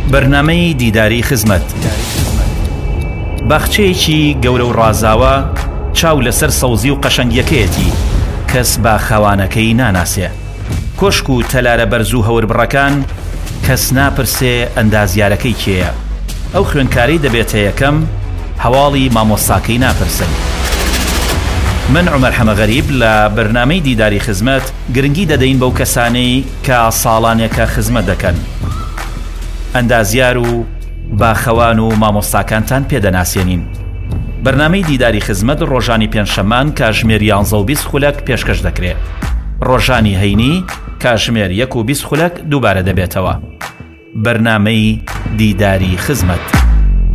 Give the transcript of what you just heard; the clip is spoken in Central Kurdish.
بەرنامەی دیداری خزمەت باخچەیەکی گەورە و ڕازاوە چاو لەسەر سەوزی و قەشەنگیەکەیەتی کەس با خاوانەکەی ناناسێ. کۆشک و تەلارە بەرز و هەوربڕەکان کەس ناپرسێ ئەندازیارەکەی کێیە. ئەو خوێنکاری دەبێتە یەکەم، هەواڵی مامۆستاکەی ناپرسن. من عومەر حەمەغەریب لە بەرنامەی دیداری خزمەت گرنگی دەدەین بەو کەسانەی کە ساڵانێکە خزمەت دەکەن. ئەندازیار و باخەوان و مامۆستاکانتان پێدەناسێنین. بەرنامەی دیداری خزمەت ڕۆژانی پێنجشەمان کاتژمێر 11:20 خولەک پێشکەش دەکرێت. ڕۆژانی هەینی کاتژمێر 1:20 خولەک دووبارە دەبێتەوە. بەرنامەی دیداری خزمەت.